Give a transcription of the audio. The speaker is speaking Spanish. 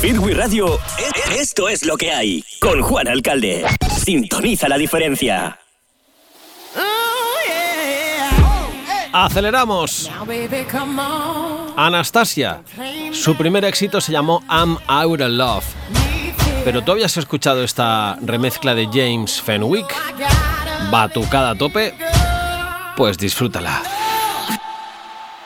Fitwi Radio, esto es lo que hay. Con Juan Alcalde. Sintoniza la diferencia. Aceleramos. Anastasia. Su primer éxito se llamó I'm Out of Love. Pero tú habías escuchado esta remezcla de James Fenwick, batucada a tope, pues disfrútala.